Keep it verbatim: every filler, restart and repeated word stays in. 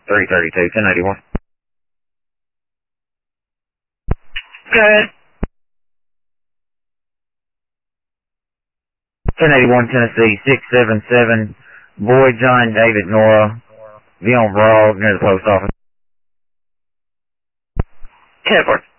three thirty-two, ten eighty-one. Good. ten eighty-one, Tennessee, six seven seven, Boy John David Nora, Vion Broad, near the post office. ten four.